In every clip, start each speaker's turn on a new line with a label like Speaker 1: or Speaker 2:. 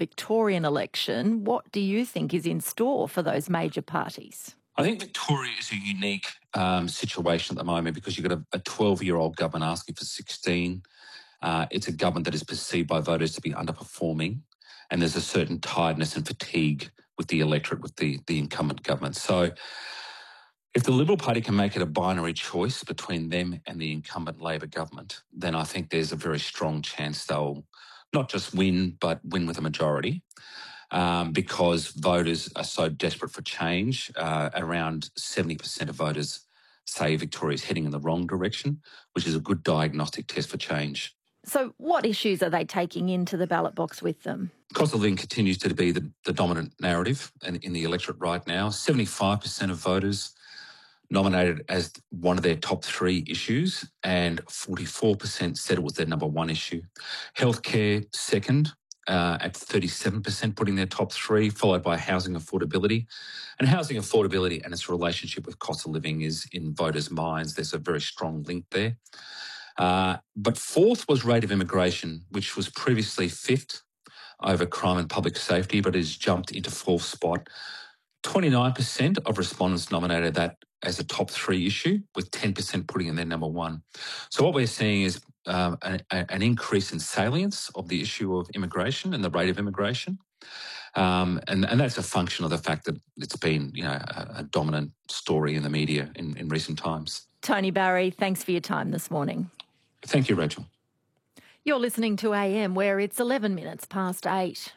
Speaker 1: Victorian election. What do you think is in store for those major parties?
Speaker 2: I think Victoria is a unique situation at the moment because you've got a 12-year-old government asking for 16. It's a government that is perceived by voters to be underperforming, and there's a certain tiredness and fatigue with the electorate, with the incumbent government. So if the Liberal Party can make it a binary choice between them and the incumbent Labor government, then I think there's a very strong chance they'll not just win, but win with a majority. Because voters are so desperate for change. Around 70% of voters say Victoria is heading in the wrong direction, which is a good diagnostic test for change.
Speaker 1: So what issues are they taking into the ballot box with them?
Speaker 2: Cost of living continues to be the dominant narrative in the electorate right now. 75% of voters nominated as one of their top 3 issues, and 44% said it was their number 1 issue. Healthcare second, at 37%, putting their top 3, followed by housing affordability. And housing affordability and its relationship with cost of living is in voters' minds. There's a very strong link there. But 4th was rate of immigration, which was previously 5th over crime and public safety, but has jumped into 4th spot. 29% of respondents nominated that as a top 3 issue, with 10% putting in their number 1. So what we're seeing is an increase in salience of the issue of immigration and the rate of immigration. And that's a function of the fact that it's been, a dominant story in the media in recent times.
Speaker 1: Tony Barry, thanks for your time this morning.
Speaker 2: Thank you, Rachel.
Speaker 1: You're listening to AM, where it's 11 minutes past 8.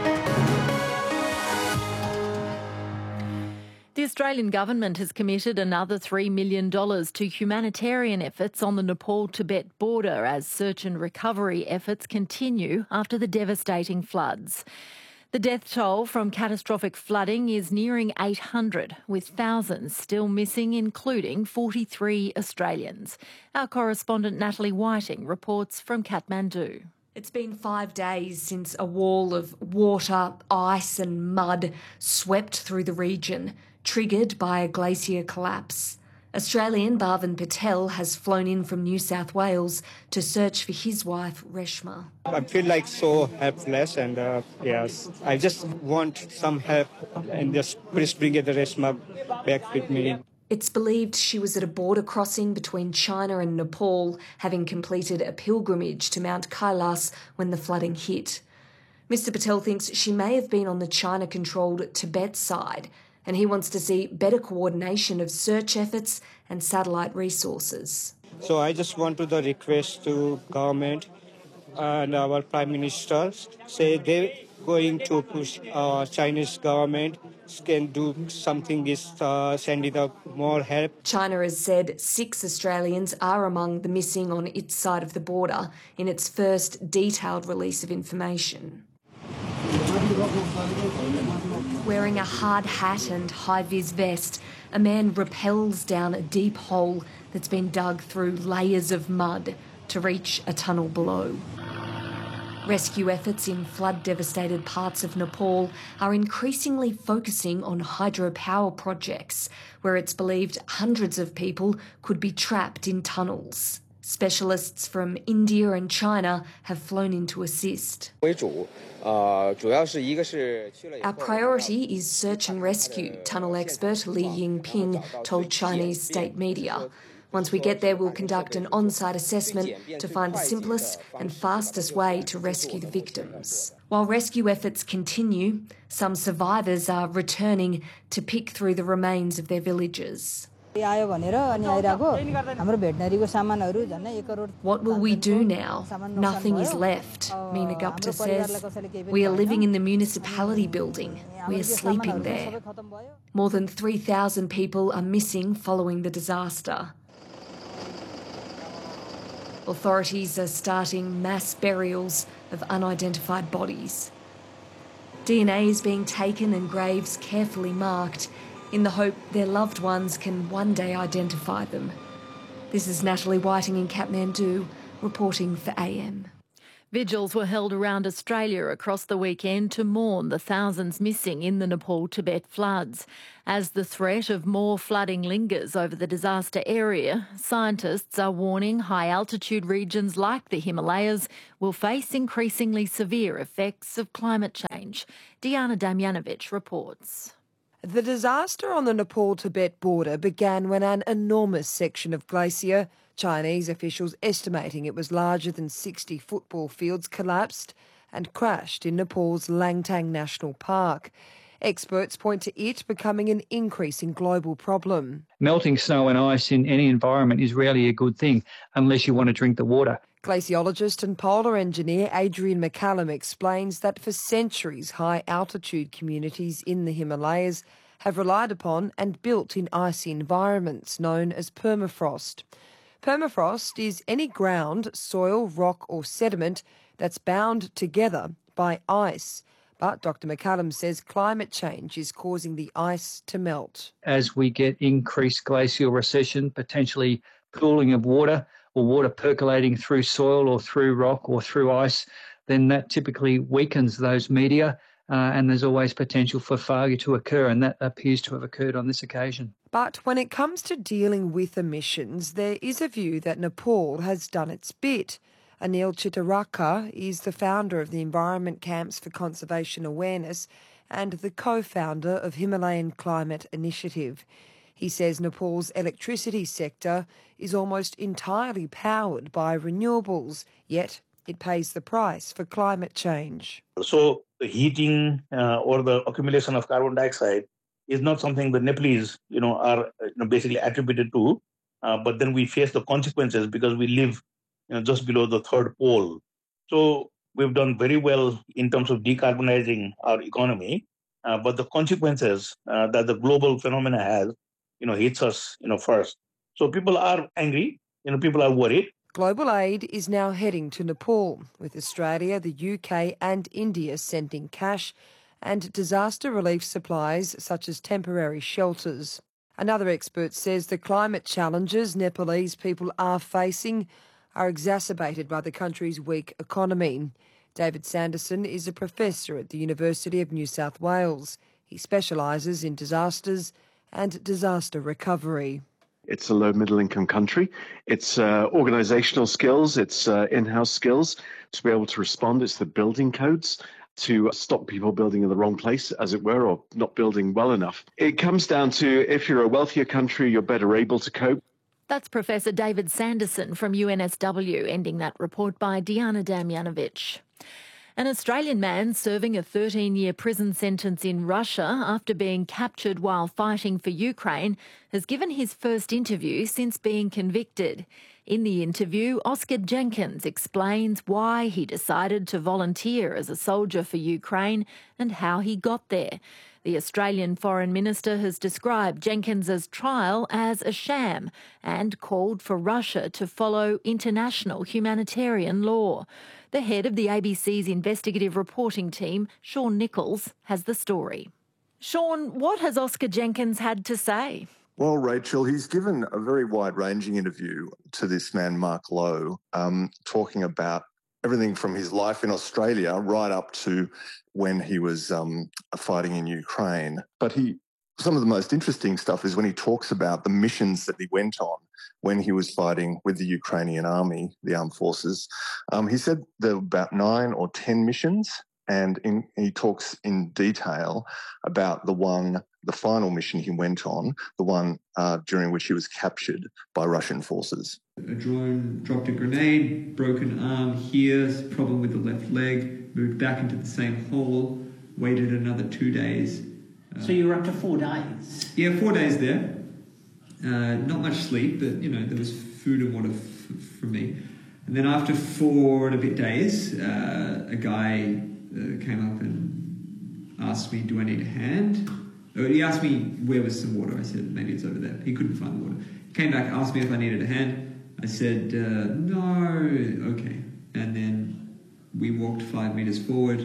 Speaker 1: The Australian government has committed another $3 million to humanitarian efforts on the Nepal-Tibet border as search and recovery efforts continue after the devastating floods. The death toll from catastrophic flooding is nearing 800, with thousands still missing, including 43 Australians. Our correspondent Natalie Whiting reports from Kathmandu.
Speaker 3: It's been 5 days since a wall of water, ice and mud swept through the region, triggered by a glacier collapse. Australian Bhavan Patel has flown in from New South Wales to search for his wife, Reshma.
Speaker 4: I feel like so helpless and I just want some help and just please bring the Reshma back with me.
Speaker 3: It's believed she was at a border crossing between China and Nepal, having completed a pilgrimage to Mount Kailas when the flooding hit. Mr Patel thinks she may have been on the China-controlled Tibet side, and he wants to see better coordination of search efforts and satellite resources.
Speaker 4: So I just want to request to government and our Prime Minister, say they're going to push Chinese government can do something, is sending more help.
Speaker 3: China has said 6 Australians are among the missing on its side of the border in its first detailed release of information. Wearing a hard hat and high-vis vest, a man rappels down a deep hole that's been dug through layers of mud to reach a tunnel below. Rescue efforts in flood-devastated parts of Nepal are increasingly focusing on hydropower projects, where it's believed hundreds of people could be trapped in tunnels. Specialists from India and China have flown in to assist. Our priority is search and rescue, tunnel expert Li Yingping told Chinese state media. Once we get there, we'll conduct an on-site assessment to find the simplest and fastest way to rescue the victims. While rescue efforts continue, some survivors are returning to pick through the remains of their villages. What will we do now? Nothing is left, Meena Gupta says. We are living in the municipality building. We are sleeping there. More than 3,000 people are missing following the disaster. Authorities are starting mass burials of unidentified bodies. DNA is being taken and graves carefully marked in the hope their loved ones can one day identify them. This is Natalie Whiting in Kathmandu, reporting for AM.
Speaker 1: Vigils were held around Australia across the weekend to mourn the thousands missing in the Nepal-Tibet floods. As the threat of more flooding lingers over the disaster area, scientists are warning high-altitude regions like the Himalayas will face increasingly severe effects of climate change. Diana Damjanovic reports.
Speaker 5: The disaster on the Nepal-Tibet border began when an enormous section of glacier, Chinese officials estimating it was larger than 60 football fields, collapsed and crashed in Nepal's Langtang National Park. Experts point to it becoming an increasing global problem.
Speaker 6: Melting snow and ice in any environment is rarely a good thing unless you want to drink the water.
Speaker 5: Glaciologist and polar engineer Adrian McCallum explains that for centuries high-altitude communities in the Himalayas have relied upon and built in icy environments known as permafrost. Permafrost is any ground, soil, rock or sediment that's bound together by ice. But Dr McCallum says climate change is causing the ice to melt.
Speaker 6: As we get increased glacial recession, potentially cooling of water or water percolating through soil or through rock or through ice, then that typically weakens those media and there's always potential for failure to occur, and that appears to have occurred on this occasion.
Speaker 5: But when it comes to dealing with emissions, there is a view that Nepal has done its bit. Anil Chittaraka is the founder of the Environment Camps for Conservation Awareness and the co-founder of Himalayan Climate Initiative. He says Nepal's electricity sector is almost entirely powered by renewables, yet it pays the price for climate change.
Speaker 7: So the heating or the accumulation of carbon dioxide is not something the Nepalese, are basically attributed to, but then we face the consequences because we live just below the third pole. So we've done very well in terms of decarbonizing our economy, but the consequences that the global phenomena has, hits us, first. So people are angry, people are worried.
Speaker 5: Global aid is now heading to Nepal, with Australia, the UK and India sending cash and disaster relief supplies such as temporary shelters. Another expert says the climate challenges Nepalese people are facing are exacerbated by the country's weak economy. David Sanderson is a professor at the University of New South Wales. He specialises in disasters and disaster recovery.
Speaker 8: It's a low middle income country. It's organisational skills, it's in-house skills to be able to respond. It's the building codes to stop people building in the wrong place, as it were, or not building well enough. It comes down to if you're a wealthier country, you're better able to cope.
Speaker 1: That's Professor David Sanderson from UNSW, ending that report by Diana Damjanovic. An Australian man serving a 13-year prison sentence in Russia after being captured while fighting for Ukraine has given his first interview since being convicted. In the interview, Oscar Jenkins explains why he decided to volunteer as a soldier for Ukraine and how he got there. The Australian Foreign Minister has described Jenkins's trial as a sham and called for Russia to follow international humanitarian law. The head of the ABC's investigative reporting team, Sean Nichols, has the story. Sean, what has Oscar Jenkins had to say?
Speaker 9: Well, Rachel, he's given a very wide-ranging interview to this man, Mark Lowe, talking about everything from his life in Australia right up to when he was fighting in Ukraine. But some of the most interesting stuff is when he talks about the missions that he went on when he was fighting with the Ukrainian army, the armed forces. He said there were about 9 or 10 missions, and he talks in detail about the final mission he went on, the one during which he was captured by Russian forces.
Speaker 10: A drone dropped a grenade, broken arm here, problem with the left leg, moved back into the same hole, waited another 2 days.
Speaker 11: So you were up to 4 days?
Speaker 10: Yeah, 4 days there. Not much sleep, but, there was food and water for me. And then after 4 and a bit days, a guy came up and asked me, do I need a hand? He asked me where was some water. I said, maybe it's over there. He couldn't find the water. He came back, asked me if I needed a hand. I said, no, okay. And then we walked 5 metres forward,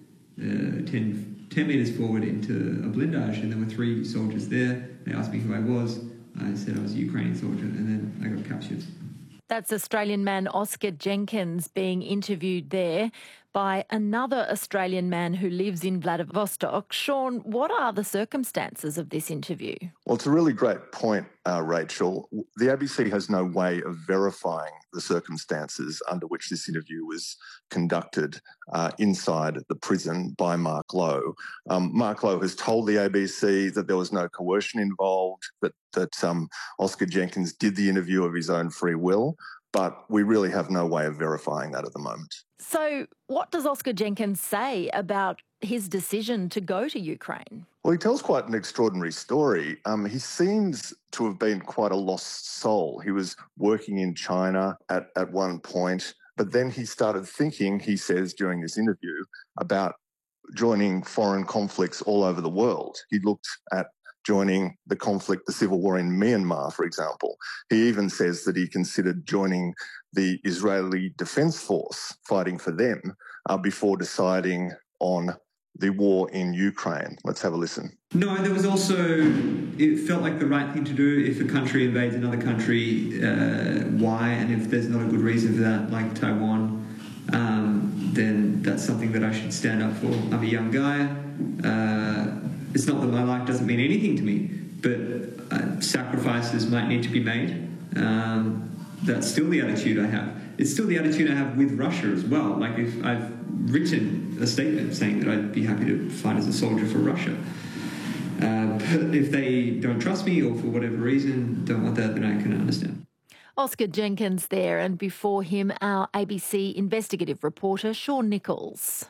Speaker 10: 10 metres forward into a blindage, and there were 3 soldiers there. They asked me who I was. I said I was a Ukrainian soldier, and then I got captured.
Speaker 1: That's Australian man Oscar Jenkins being interviewed there by another Australian man who lives in Vladivostok. Sean, what are the circumstances of this interview?
Speaker 9: Well, it's a really great point, Rachel. The ABC has no way of verifying the circumstances under which this interview was conducted inside the prison by Mark Lowe. Mark Lowe has told the ABC that there was no coercion involved, that Oscar Jenkins did the interview of his own free will, but we really have no way of verifying that at the moment.
Speaker 1: So what does Oscar Jenkins say about his decision to go to Ukraine?
Speaker 9: Well, he tells quite an extraordinary story. He seems to have been quite a lost soul. He was working in China at one point, but then he started thinking, he says during this interview, about joining foreign conflicts all over the world. He looked at joining the conflict, the civil war in Myanmar, for example. He even says that he considered joining the Israeli Defense Force, fighting for them, before deciding on the war in Ukraine. Let's have a listen.
Speaker 10: No, there was also, it felt like the right thing to do. If a country invades another country, why? And if there's not a good reason for that, like Taiwan, then that's something that I should stand up for. I'm a young guy. It's not that my life doesn't mean anything to me, but sacrifices might need to be made. That's still the attitude I have. It's still the attitude I have with Russia as well. Like, if I've written a statement saying that I'd be happy to fight as a soldier for Russia. But if they don't trust me or for whatever reason don't want that, then I can understand.
Speaker 1: Oscar Jenkins there, and before him, our ABC investigative reporter, Sean Nichols.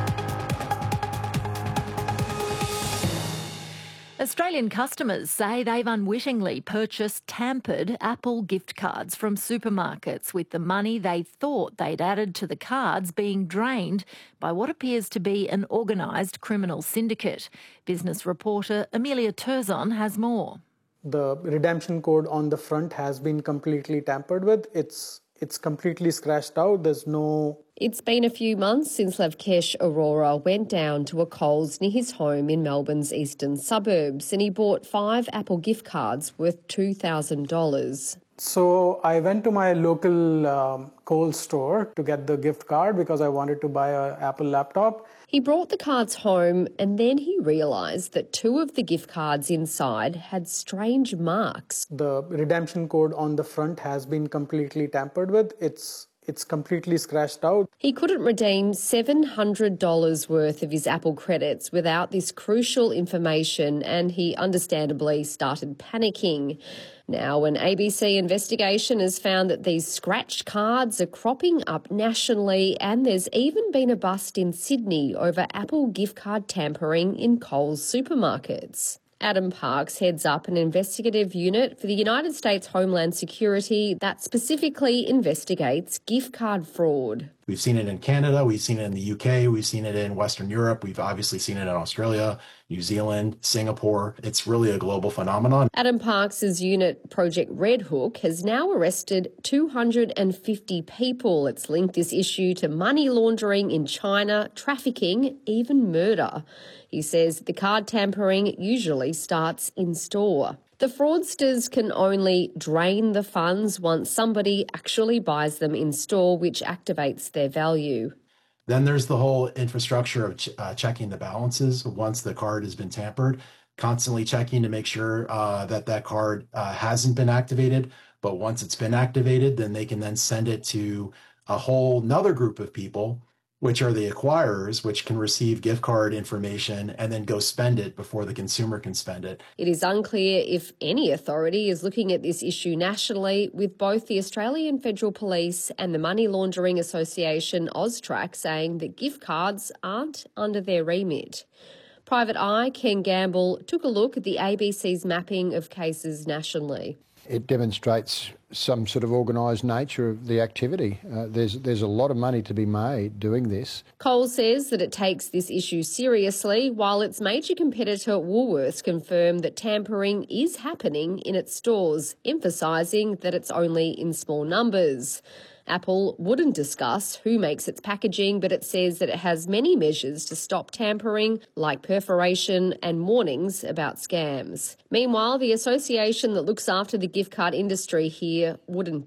Speaker 1: Australian customers say they've unwittingly purchased tampered Apple gift cards from supermarkets, with the money they thought they'd added to the cards being drained by what appears to be an organised criminal syndicate. Business reporter Amelia Turzon has more.
Speaker 12: The redemption code on the front has been completely tampered with. It's completely scratched out. There's no...
Speaker 13: It's been a few months since Lavkesh Arora went down to a Coles near his home in Melbourne's eastern suburbs, and he bought 5 Apple gift cards worth $2,000.
Speaker 12: So I went to my local Coles store to get the gift card because I wanted to buy an Apple laptop.
Speaker 13: He brought the cards home, and then he realised that 2 of the gift cards inside had strange marks.
Speaker 12: The redemption code on the front has been completely tampered with. It's completely scratched out.
Speaker 13: He couldn't redeem $700 worth of his Apple credits without this crucial information, and he understandably started panicking. Now, an ABC investigation has found that these scratched cards are cropping up nationally, and there's even been a bust in Sydney over Apple gift card tampering in Coles supermarkets. Adam Parks heads up an investigative unit for the United States Homeland Security that specifically investigates gift card fraud.
Speaker 14: We've seen it in Canada, we've seen it in the UK, we've seen it in Western Europe, we've obviously seen it in Australia, New Zealand, Singapore. It's really a global phenomenon.
Speaker 13: Adam Parks' unit, Project Red Hook, has now arrested 250 people. It's linked this issue to money laundering in China, trafficking, even murder. He says the card tampering usually starts in store. The fraudsters can only drain the funds once somebody actually buys them in store, which activates their value.
Speaker 14: Then there's the whole infrastructure of checking the balances once the card has been tampered, constantly checking to make sure that card hasn't been activated. But once it's been activated, then they can then send it to a whole nother group of people, which are the acquirers, which can receive gift card information and then go spend it before the consumer can spend it.
Speaker 13: It is unclear if any authority is looking at this issue nationally, with both the Australian Federal Police and the Money Laundering Association AUSTRAC saying that gift cards aren't under their remit. Private Eye Ken Gamble took a look at the ABC's mapping of cases nationally.
Speaker 15: It demonstrates some sort of organised nature of the activity. There's a lot of money to be made doing this.
Speaker 13: Coles says that it takes this issue seriously, while its major competitor Woolworths confirmed that tampering is happening in its stores, emphasising that it's only in small numbers. Apple wouldn't discuss who makes its packaging, but it says that it has many measures to stop tampering, like perforation and warnings about scams. Meanwhile, the association that looks after the gift card industry here wouldn't